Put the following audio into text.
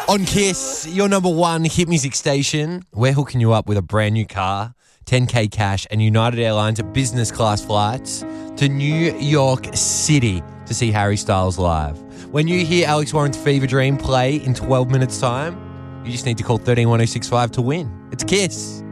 On Kiss, your number one hit music station. We're hooking you up with a brand new car, 10K cash, and United Airlines business class flights to New York City to see Harry Styles live. When you hear Alex Warren's Fever Dream play in 12 minutes' time, you just need to call 131065 to win. It's Kiss.